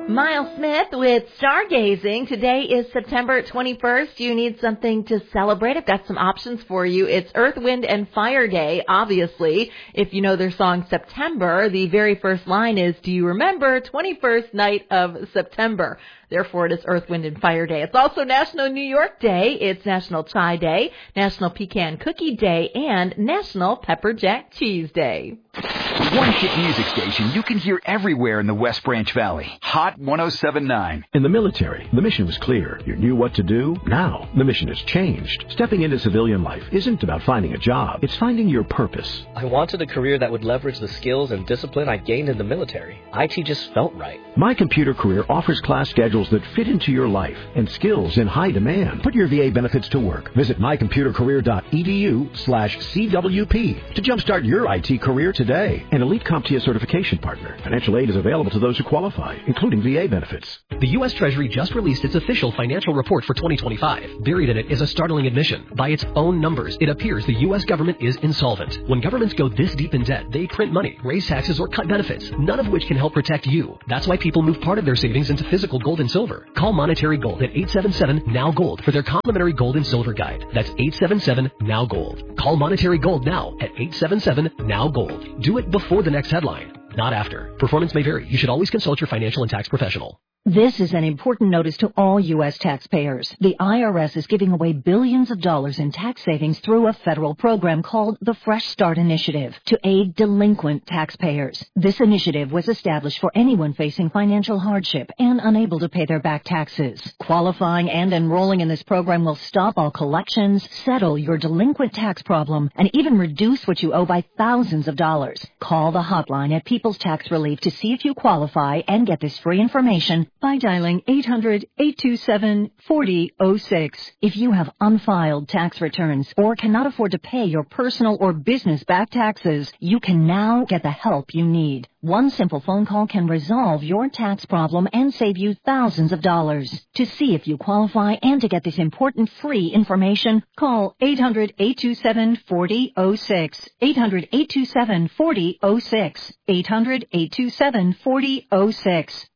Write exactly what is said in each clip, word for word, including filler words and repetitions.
Miles Smith with Stargazing. Today is September twenty-first. You need something to celebrate. I've got some options for you. It's Earth, Wind, and Fire Day, obviously. If you know their song September, the very first line is, do you remember twenty-first night of September? Therefore, it is Earth, Wind, and Fire Day. It's also National New York Day. It's National Chai Day, National Pecan Cookie Day, and National Pepper Jack Cheese Day. One hit music station you can hear everywhere in the West Branch Valley. Hot one oh seven point nine. In the military, the mission was clear. You knew what to do. Now, the mission has changed. Stepping into civilian life isn't about finding a job. It's finding your purpose. I wanted a career that would leverage the skills and discipline I gained in the military. I T just felt right. My Computer Career offers class schedules that fit into your life and skills in high demand. Put your V A benefits to work. Visit mycomputercareer.edu slash CWP to jumpstart your I T career today. An Elite CompTIA certification partner. Financial aid is available to those who qualify, including V A benefits. The U S Treasury just released its official financial report for twenty twenty-five. Buried in it is a startling admission. By its own numbers, it appears the U S government is insolvent. When governments go this deep in debt, they print money, raise taxes, or cut benefits, none of which can help protect you. That's why people move part of their savings into physical gold and silver. Call Monetary Gold at eight seven seven, N O W, GOLD for their complimentary gold and silver guide. That's eight seven seven, N O W, GOLD. Call Monetary Gold now at eight seven seven, N O W, GOLD. Do it before the next headline, not after. Performance may vary. You should always consult your financial and tax professional. This is an important notice to all U S taxpayers. The I R S is giving away billions of dollars in tax savings through a federal program called the Fresh Start Initiative to aid delinquent taxpayers. This initiative was established for anyone facing financial hardship and unable to pay their back taxes. Qualifying and enrolling in this program will stop all collections, settle your delinquent tax problem, and even reduce what you owe by thousands of dollars. Call the hotline at People's Tax Relief to see if you qualify and get this free information by dialing eight hundred, eight two seven, four zero zero six. If you have unfiled tax returns or cannot afford to pay your personal or business back taxes, you can now get the help you need. One simple phone call can resolve your tax problem and save you thousands of dollars. To see if you qualify and to get this important free information, call eight hundred, eight two seven, four zero zero six. eight hundred, eight two seven, four zero zero six. eight hundred, eight two seven, four zero zero six.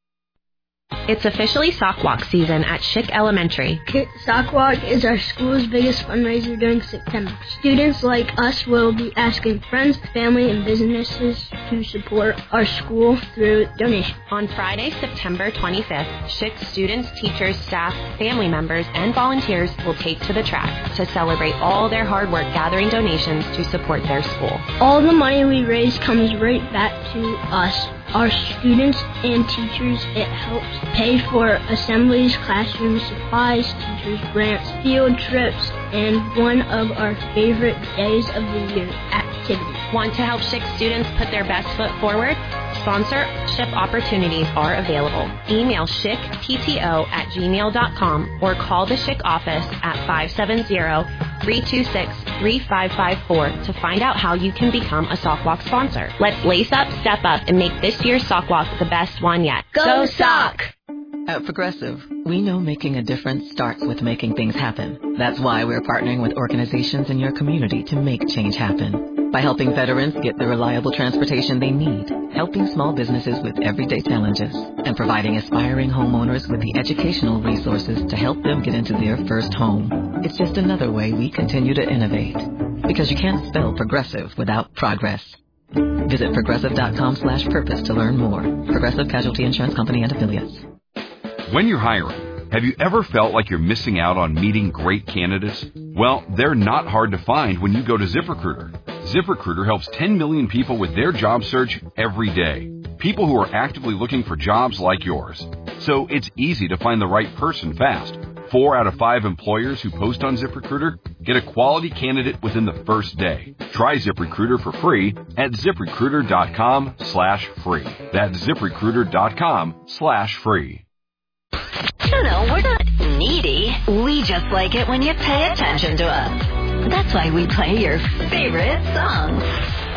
It's officially Sock Walk season at Schick Elementary. Sock Walk is our school's biggest fundraiser during September. Students like us will be asking friends, family, and businesses to support our school through donations. On Friday, September twenty-fifth, Schick students, teachers, staff, family members, and volunteers will take to the track to celebrate all their hard work gathering donations to support their school. All the money we raise comes right back to us, our students and teachers. It helps pay for assemblies, classroom supplies, teachers' grants, field trips, and one of our favorite days of the year, activities. Want to help Schick students put their best foot forward? Sponsorship opportunities are available. Email schicktto at gmail dot com or call the Schick office at five seven zero, three two six, three five five four to find out how you can become a Sock Walk sponsor. Let's lace up, step up, and make this year's Sock Walk the best one yet. Go, Go Sock! At Progressive, we know making a difference starts with making things happen. That's why we're partnering with organizations in your community to make change happen. By helping veterans get the reliable transportation they need, helping small businesses with everyday challenges, and providing aspiring homeowners with the educational resources to help them get into their first home. It's just another way we continue to innovate. Because you can't spell progressive without progress. Visit progressive.com slash purpose to learn more. Progressive Casualty Insurance Company and Affiliates. When you're hiring, have you ever felt like you're missing out on meeting great candidates? Well, they're not hard to find when you go to ZipRecruiter. ZipRecruiter helps ten million people with their job search every day. People who are actively looking for jobs like yours. So it's easy to find the right person fast. Four out of five employers who post on ZipRecruiter get a quality candidate within the first day. Try ZipRecruiter for free at ZipRecruiter.com slash free. That's ZipRecruiter.com slash free. No, no, we're not needy. We just like it when you pay attention to us. That's why we play your favorite songs.